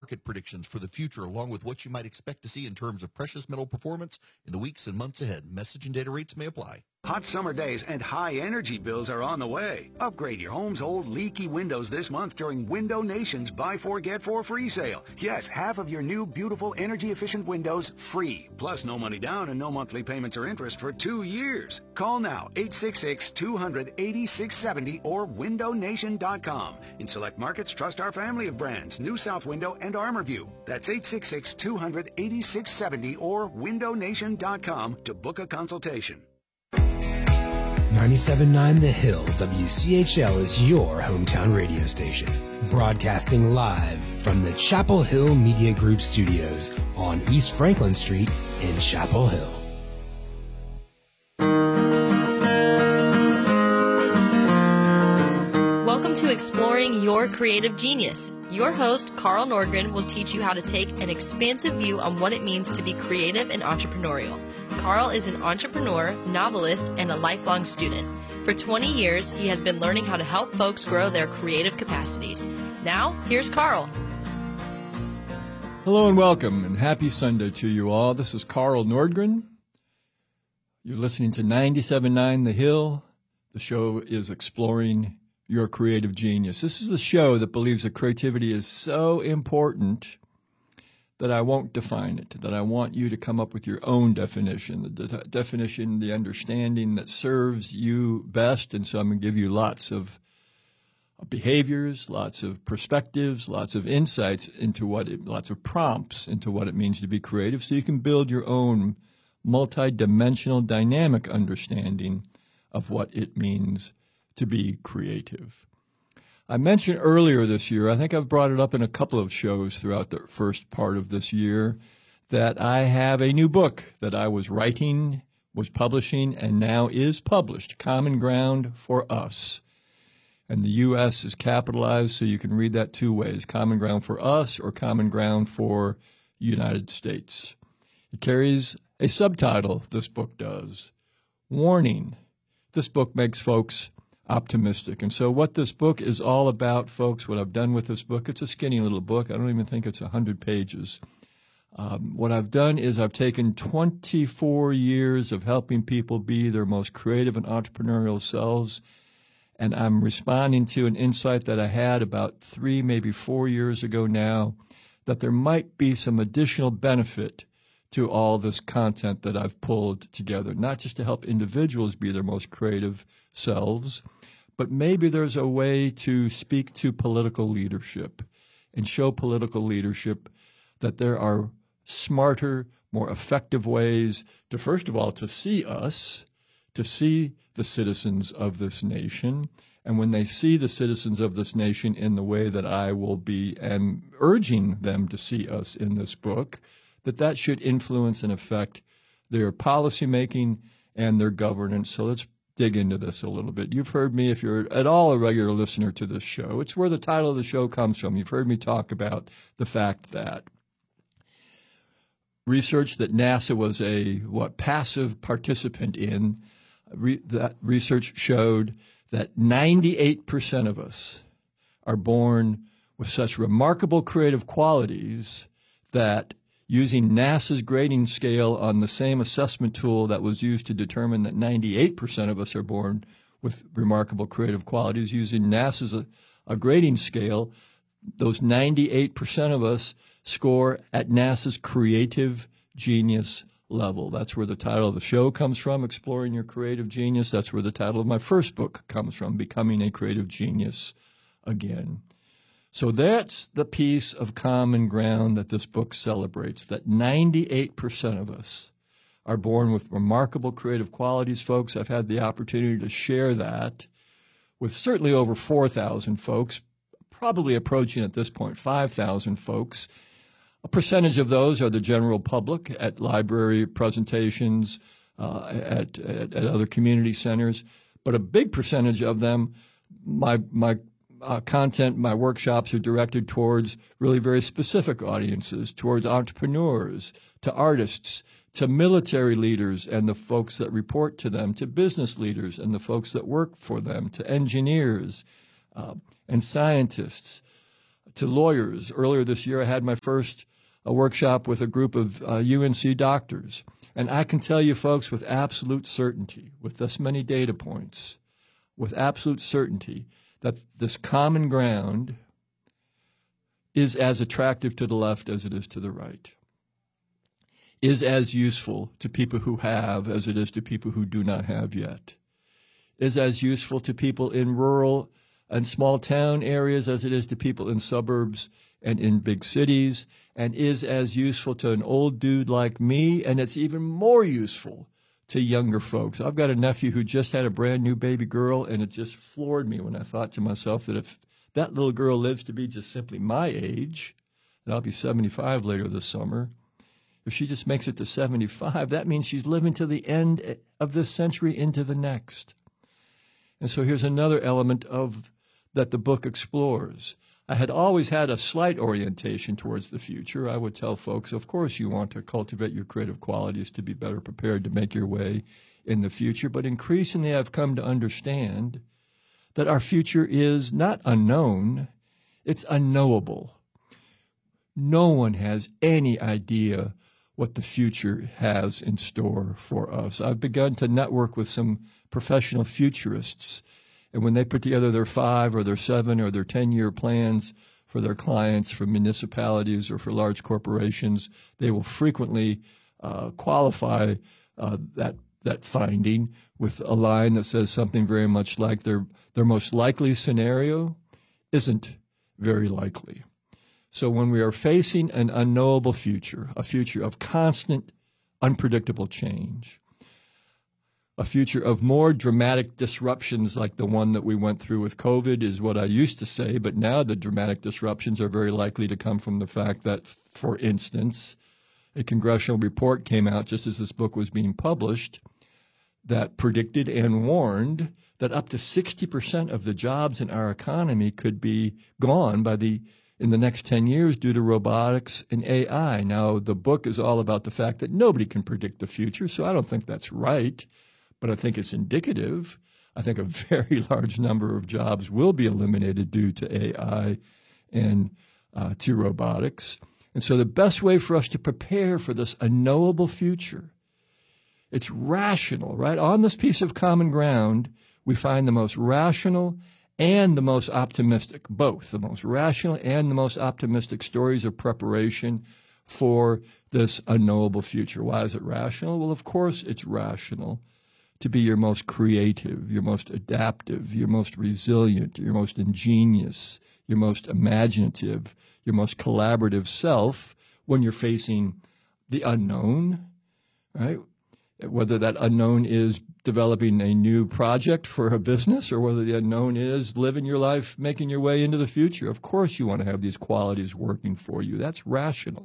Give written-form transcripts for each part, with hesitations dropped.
market predictions for the future, along with what you might expect to see in terms of precious metal performance in the weeks and months ahead. Message and data rates may apply. Hot summer days and high energy bills are on the way. Upgrade your home's old leaky windows this month during Window Nation's Buy 4 Get 4 free sale. Yes, half of your new beautiful energy efficient windows free. Plus no money down and no monthly payments or interest for 2 years. Call now 866-200-8670 or windownation.com. In select markets, trust our family of brands, New South Window and ArmorView. That's 866-200-8670 or windownation.com to book a consultation. 97.9 The Hill, WCHL is your hometown radio station. Broadcasting live from the Chapel Hill Media Group studios on East Franklin Street in Chapel Hill. Welcome to Exploring Your Creative Genius. Your host, Carl Nordgren, will teach you how to take an expansive view on what it means to be creative and entrepreneurial. Carl is an entrepreneur, novelist, and a lifelong student. For 20 years, he has been learning how to help folks grow their creative capacities. Now, here's Carl. Hello and welcome, and happy Sunday to you all. This is Carl Nordgren. You're listening to 97.9 The Hill. The show is Exploring Your Creative Genius. This is the show that believes that creativity is so important that I won't define it, that I want you to come up with your own definition, the definition, the understanding that serves you best. And so I'm going to give you lots of behaviors, lots of perspectives, lots of insights into lots of prompts into what it means to be creative, so you can build your own multi-dimensional, dynamic understanding of what it means to be creative. I mentioned earlier this year, I think I've brought it up in a couple of shows throughout the first part of this year, that I have a new book that I was writing, was publishing, and now is published, Common Ground for Us. And the U.S. is capitalized, so you can read that two ways, Common Ground for Us or Common Ground for United States. It carries a subtitle, this book does, Warning. This book makes folks optimistic. And so what this book is all about, folks, what I've done with this book, it's a skinny little book. I don't even think it's 100 pages. What I've done is I've taken 24 years of helping people be their most creative and entrepreneurial selves, and I'm responding to an insight that I had about 3, maybe 4 years ago now, that there might be some additional benefit to all this content that I've pulled together, not just to help individuals be their most creative selves, but maybe there's a way to speak to political leadership and show political leadership that there are smarter, more effective ways to, first of all, to see us, to see the citizens of this nation. And when they see the citizens of this nation in the way that I will be am urging them to see us in this book, that should influence and affect their policymaking and their governance. So let's dig into this a little bit. You've heard me, if you're at all a regular listener to this show, it's where the title of the show comes from. You've heard me talk about the fact that research that NASA was a passive participant in, that research showed that 98% of us are born with such remarkable creative qualities that using NASA's grading scale on the same assessment tool that was used to determine that 98% of us are born with remarkable creative qualities, using NASA's a grading scale, those 98% of us score at NASA's creative genius level. That's where the title of the show comes from, Exploring Your Creative Genius. That's where the title of my first book comes from, Becoming a Creative Genius Again. So that's the piece of common ground that this book celebrates, that 98% of us are born with remarkable creative qualities, folks. I've had the opportunity to share that with certainly over 4,000 folks, probably approaching at this point 5,000 folks. A percentage of those are the general public at library presentations, at other community centers, but a big percentage of them, my content, my workshops are directed towards really very specific audiences, towards entrepreneurs, to artists, to military leaders and the folks that report to them, to business leaders and the folks that work for them, to engineers and scientists, to lawyers. Earlier this year, I had my first workshop with a group of UNC doctors. And I can tell you, folks, with absolute certainty, with this many data points, with absolute certainty, that this common ground is as attractive to the left as it is to the right, is as useful to people who have as it is to people who do not have yet, is as useful to people in rural and small town areas as it is to people in suburbs and in big cities, and is as useful to an old dude like me, and it's even more useful to younger folks. I've got a nephew who just had a brand new baby girl, and it just floored me when I thought to myself that if that little girl lives to be just simply my age, and I'll be 75 later this summer, if she just makes it to 75, that means she's living to the end of this century into the next. And so here's another element of that the book explores. I had always had a slight orientation towards the future. I would tell folks, of course, you want to cultivate your creative qualities to be better prepared to make your way in the future. But increasingly, I've come to understand that our future is not unknown, it's unknowable. No one has any idea what the future has in store for us. I've begun to network with some professional futurists, and when they put together their 5 or their 7 or their 10-year plans for their clients, for municipalities or for large corporations, they will frequently qualify that finding with a line that says something very much like their most likely scenario isn't very likely. So when we are facing an unknowable future, a future of constant, unpredictable change, a future of more dramatic disruptions like the one that we went through with COVID is what I used to say, but now the dramatic disruptions are very likely to come from the fact that, for instance, a congressional report came out just as this book was being published that predicted and warned that up to 60% of the jobs in our economy could be gone in the next 10 years due to robotics and AI. Now, the book is all about the fact that nobody can predict the future, so I don't think that's right, but I think it's indicative. I think a very large number of jobs will be eliminated due to AI and to robotics. And so the best way for us to prepare for this unknowable future, it's rational, right? On this piece of common ground, we find the most rational and the most optimistic, both the most rational and the most optimistic stories of preparation for this unknowable future. Why is it rational? Well, of course it's rational to be your most creative, your most adaptive, your most resilient, your most ingenious, your most imaginative, your most collaborative self when you're facing the unknown, right? Whether that unknown is developing a new project for a business or whether the unknown is living your life, making your way into the future. Of course you want to have these qualities working for you. That's rational.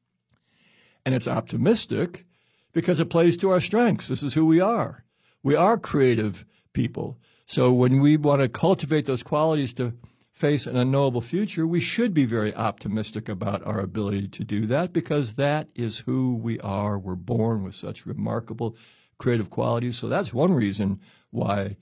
And it's optimistic because it plays to our strengths. This is who we are. We are creative people. So when we want to cultivate those qualities to face an unknowable future, we should be very optimistic about our ability to do that because that is who we are. We're born with such remarkable creative qualities. So that's one reason why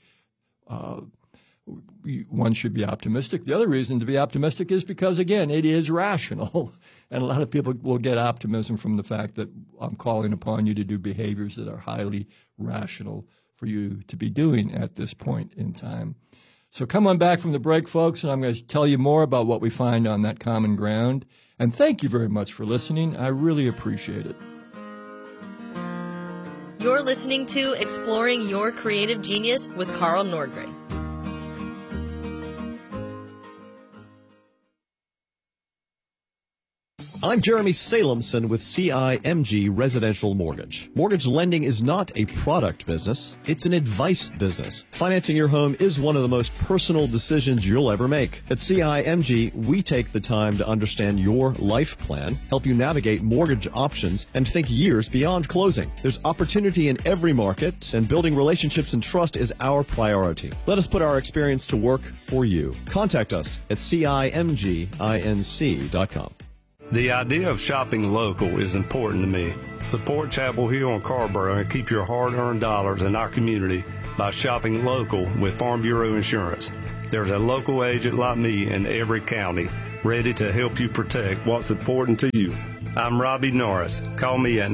one should be optimistic. The other reason to be optimistic is because, again, it is rational. And a lot of people will get optimism from the fact that I'm calling upon you to do behaviors that are highly rational for you to be doing at this point in time. So come on back from the break, folks, and I'm going to tell you more about what we find on that common ground. And thank you very much for listening. I really appreciate it. You're listening to Exploring Your Creative Genius with Carl Nordgren. I'm Jeremy Salemson with CIMG Residential Mortgage. Mortgage lending is not a product business, it's an advice business. Financing your home is one of the most personal decisions you'll ever make. At CIMG, we take the time to understand your life plan, help you navigate mortgage options, and think years beyond closing. There's opportunity in every market, and building relationships and trust is our priority. Let us put our experience to work for you. Contact us at CIMGINC.com. The idea of shopping local is important to me. Support Chapel Hill and Carrboro and keep your hard-earned dollars in our community by shopping local with Farm Bureau Insurance. There's a local agent like me in every county. ready to help you protect what's important to you. I'm Robbie Norris. Call me at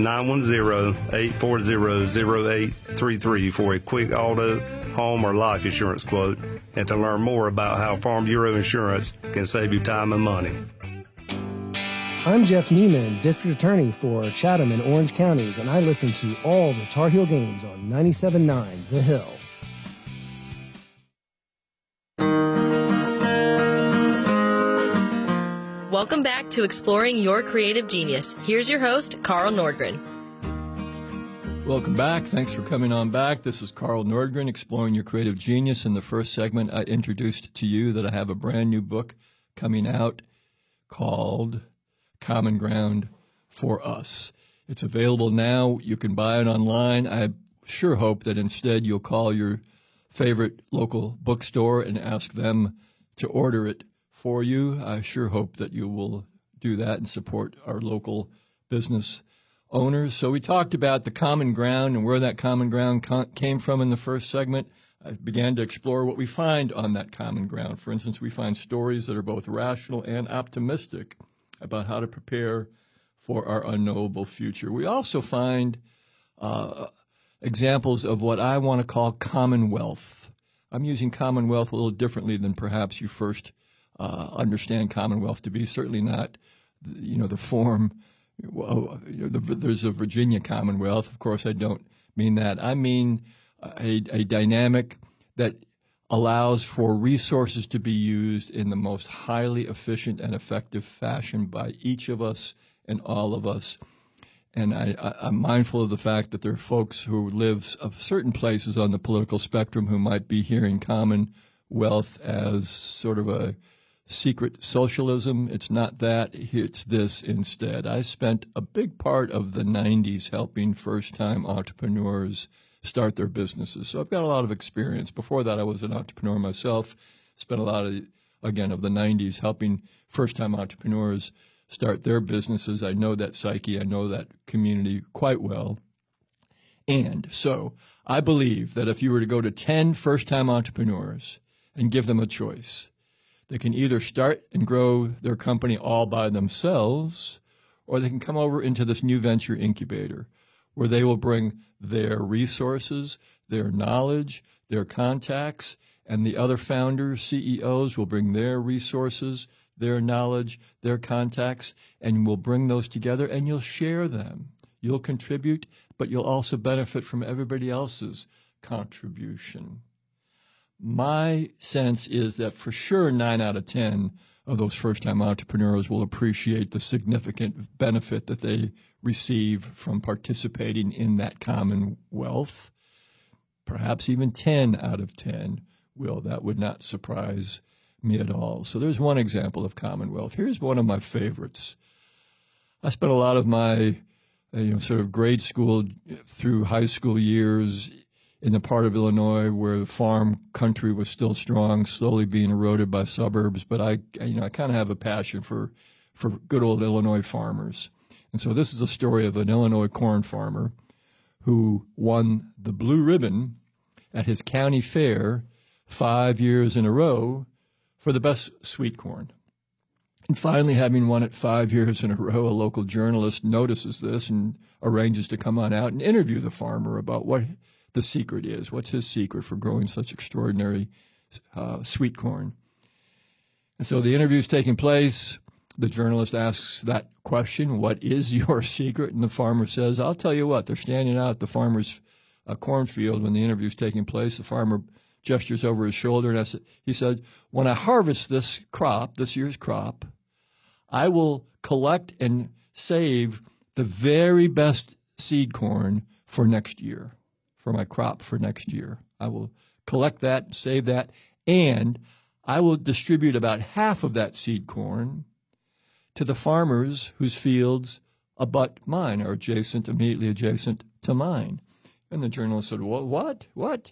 910-840-0833 for a quick auto, home, or life insurance quote, and to learn more about how Farm Bureau Insurance can save you time and money. I'm Jeff Neiman, District Attorney for Chatham and Orange Counties, and I listen to all the Tar Heel games on 97.9 The Hill. Welcome back to Exploring Your Creative Genius. Here's your host, Carl Nordgren. Welcome back. Thanks for coming on back. This is Carl Nordgren, Exploring Your Creative Genius. In the first segment, I introduced to you that I have a brand new book coming out called Common Ground for Us. It's available now. You can buy it online. I sure hope that instead you'll call your favorite local bookstore and ask them to order it for you. I sure hope that you will do that and support our local business owners. So we talked about the common ground and where that common ground came from in the first segment. I began to explore what we find on that common ground. For instance, we find stories that are both rational and optimistic about how to prepare for our unknowable future. We also find examples of what I want to call commonwealth. I'm using commonwealth a little differently than perhaps you first understand commonwealth to be. Certainly not, the form. There's a Virginia Commonwealth. Of course, I don't mean that. I mean a dynamic that allows for resources to be used in the most highly efficient and effective fashion by each of us and all of us. And I'm mindful of the fact that there are folks who live of certain places on the political spectrum who might be hearing commonwealth as sort of a secret socialism. It's not that. It's this instead. I spent a big part of the 90s helping first-time entrepreneurs start their businesses. So I've got a lot of experience. Before that, I was an entrepreneur myself. Spent a lot of the 90s helping first-time entrepreneurs start their businesses. I know that psyche. I know that community quite well. And so I believe that if you were to go to 10 first-time entrepreneurs and give them a choice, they can either start and grow their company all by themselves, or they can come over into this new venture incubator where they will bring their resources, their knowledge, their contacts, and the other founders, CEOs will bring their resources, their knowledge, their contacts, and we'll bring those together and you'll share them. You'll contribute, but you'll also benefit from everybody else's contribution. My sense is that for sure 9 out of 10 of those first-time entrepreneurs will appreciate the significant benefit that they receive from participating in that commonwealth. Perhaps even 10 out of 10 will. That would not surprise me at all. So there's one example of commonwealth. Here's one of my favorites. I spent a lot of my sort of grade school through high school years in the part of Illinois where the farm country was still strong, slowly being eroded by suburbs. But I kind of have a passion for good old Illinois farmers. And so this is a story of an Illinois corn farmer who won the blue ribbon at his county fair 5 years in a row for the best sweet corn. And finally, having won it 5 years in a row, a local journalist notices this and arranges to come on out and interview the farmer about what the secret is. What's his secret for growing such extraordinary sweet corn? And so the interview is taking place. The journalist asks that question, what is your secret? And the farmer says, I'll tell you what. They're standing out at the farmer's cornfield when the interview is taking place. The farmer gestures over his shoulder, and he said, when I harvest this year's crop, I will collect and save the very best seed corn for next year, for my crop for next year. I will collect that, save that, and I will distribute about half of that seed corn to the farmers whose fields abut mine, or immediately adjacent to mine. And the journalist said, what?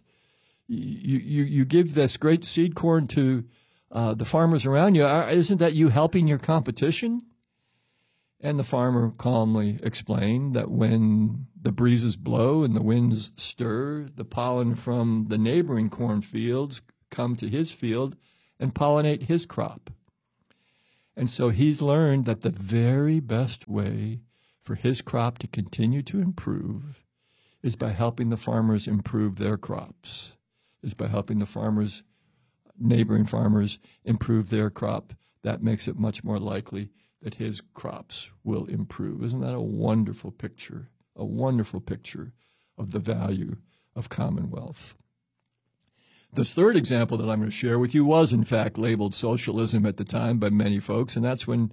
You give this great seed corn to the farmers around you. Isn't that you helping your competition? And the farmer calmly explained that when the breezes blow and the winds stir, the pollen from the neighboring cornfields come to his field and pollinate his crop. And so he's learned that the very best way for his crop to continue to improve is by helping the farmers improve their crops, is by helping the farmers, neighboring farmers, improve their crop. That makes it much more likely that his crops will improve. Isn't that a wonderful picture? A wonderful picture of the value of commonwealth. This third example that I'm going to share with you was, in fact, labeled socialism at the time by many folks, and that's when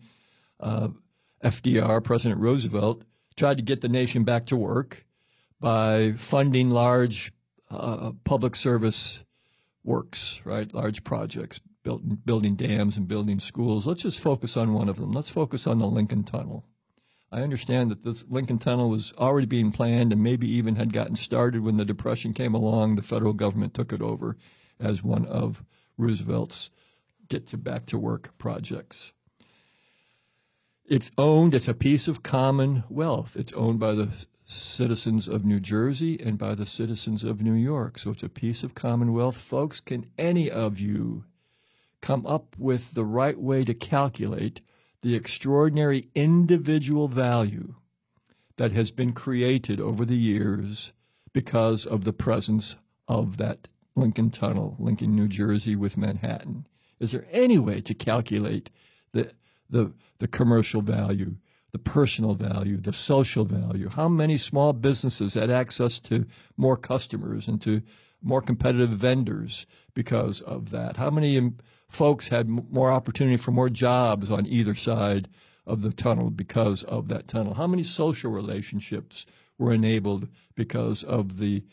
FDR, President Roosevelt, tried to get the nation back to work by funding large public service works, right? Large projects, building dams and building schools. Let's just focus on one of them. Let's focus on the Lincoln Tunnel. I understand that this Lincoln Tunnel was already being planned and maybe even had gotten started when the Depression came along. The federal government took it over as one of Roosevelt's get-back-to-work projects. It's a piece of commonwealth. It's owned by the citizens of New Jersey and by the citizens of New York. So it's a piece of commonwealth. Folks, can any of you come up with the right way to calculate the extraordinary individual value that has been created over the years because of the presence of that Lincoln Tunnel, linking New Jersey with Manhattan? Is there any way to calculate the commercial value, the personal value, the social value? How many small businesses had access to more customers and to more competitive vendors because of that? How many folks had more opportunity for more jobs on either side of the tunnel because of that tunnel? How many social relationships were enabled because of the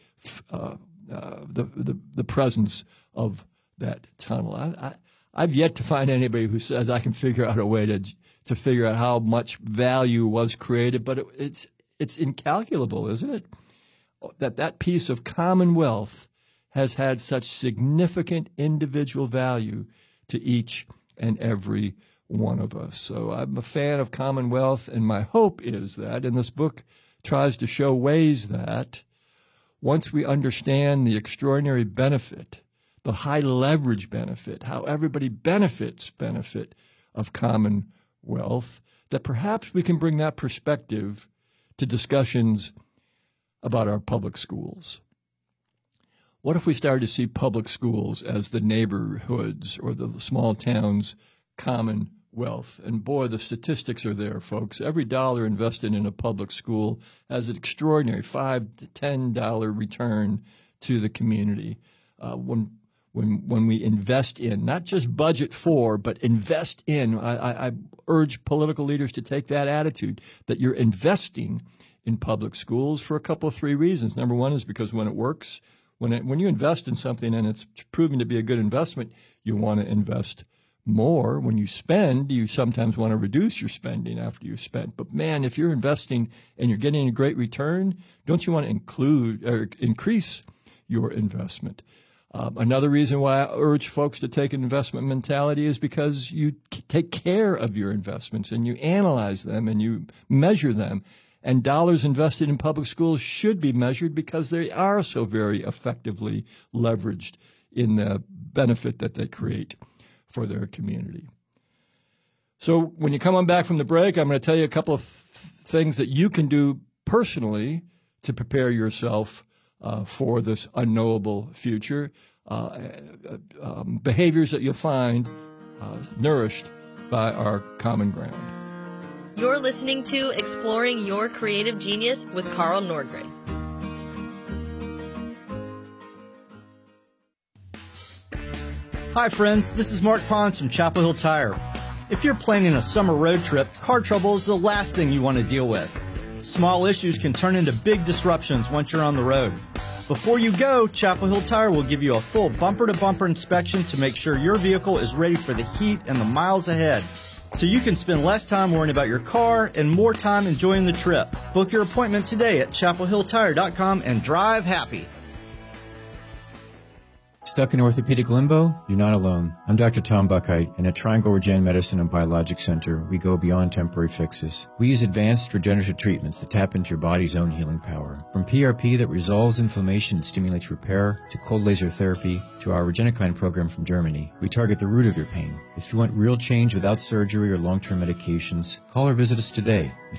presence of that tunnel? I've yet to find anybody who says I can figure out a way to figure out how much value was created, but it's incalculable, isn't it? That piece of commonwealth has had such significant individual value to each and every one of us. So I'm a fan of commonwealth, and my hope is that, and this book tries to show ways that once we understand the extraordinary benefit, the high leverage benefit, how everybody benefit of commonwealth, that perhaps we can bring that perspective to discussions about our public schools. What if we started to see public schools as the neighborhoods or the small towns' commonwealth? And boy, the statistics are there, folks. Every dollar invested in a public school has an extraordinary $5 to $10 return to the community. When we invest in, not just budget for, but invest in, I urge political leaders to take that attitude, that you're investing in public schools for a couple of three reasons. Number one is because when it works, when you invest in something and it's proven to be a good investment, you want to invest more. When you spend, you sometimes want to reduce your spending after you've spent. But man, if you're investing and you're getting a great return, don't you want to increase your investment? Another reason why I urge folks to take an investment mentality is because you take care of your investments and you analyze them and you measure them. And dollars invested in public schools should be measured because they are so very effectively leveraged in the benefit that they create for their community. So when you come on back from the break, I'm going to tell you a couple of things that you can do personally to prepare yourself for this unknowable future, behaviors that you'll find nourished by our common ground. You're listening to Exploring Your Creative Genius with Carl Nordgren. Hi friends, this is Mark Pons from Chapel Hill Tire. If you're planning a summer road trip, car trouble is the last thing you want to deal with. Small issues can turn into big disruptions once you're on the road. Before you go, Chapel Hill Tire will give you a full bumper-to-bumper inspection to make sure your vehicle is ready for the heat and the miles ahead, so you can spend less time worrying about your car and more time enjoying the trip. Book your appointment today at chapelhilltire.com and drive happy. Stuck in orthopedic limbo? You're not alone. I'm Dr. Tom Buckheit, and at Triangle Regen Medicine and Biologic Center, we go beyond temporary fixes. We use advanced regenerative treatments that tap into your body's own healing power. From PRP that resolves inflammation and stimulates repair, to cold laser therapy, to our Regenikine program from Germany, we target the root of your pain. If you want real change without surgery or long-term medications, call or visit us today.